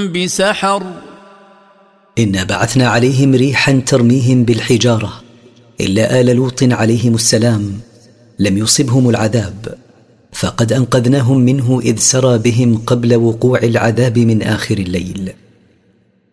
بسحر إنا بعثنا عليهم ريحا ترميهم بالحجارة إلا آل لوط عليهم السلام لم يصبهم العذاب، فقد أنقذناهم منه إذ سرى بهم قبل وقوع العذاب من آخر الليل.